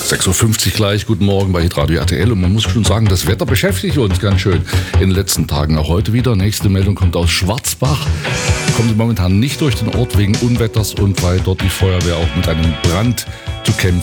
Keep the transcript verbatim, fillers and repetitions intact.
sechs Uhr fünfzig gleich, guten Morgen bei Hitradio R T L und man muss schon sagen, das Wetter beschäftigt uns ganz schön in den letzten Tagen, auch heute wieder. Nächste Meldung kommt aus Schwarzbach, kommt momentan nicht durch den Ort wegen Unwetters und weil dort die Feuerwehr auch mit einem Brand zu kämpfen